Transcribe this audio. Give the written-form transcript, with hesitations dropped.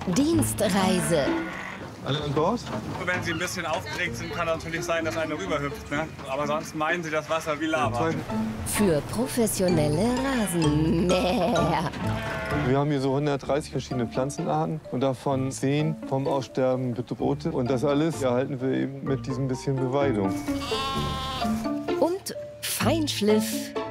Dienstreise. Alle an Bord? Wenn Sie ein bisschen aufgeregt sind, kann natürlich sein, dass einer rüberhüpft. Ne? Aber sonst meinen Sie das Wasser wie Lava. Für professionelle Rasenmäher. Wir haben hier so 130 verschiedene Pflanzenarten und davon 10 vom Aussterben bedrohte. Und das alles erhalten wir eben mit diesem bisschen Beweidung. Und Feinschliff